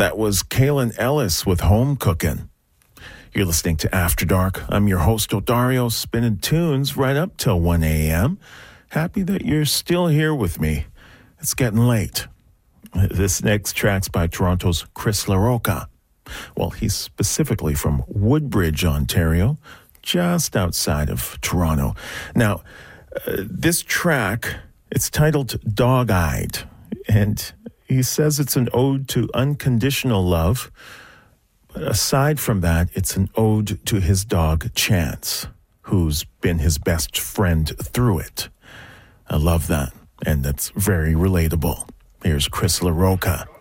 That was Kaylin Ellis with Home Cookin'. You're listening to After Dark. I'm your host, Odario, spinning tunes right up till 1 a.m. Happy that you're still here with me. It's getting late. This next track's by Toronto's Chris LaRocca. Well, he's specifically from Woodbridge, Ontario, just outside of Toronto. Now, this track, it's titled Dog-Eyed, and he says it's an ode to unconditional love. But aside from that, it's an ode to his dog, Chance, who's been his best friend through it. I love that, and that's very relatable. Here's Chris LaRocca.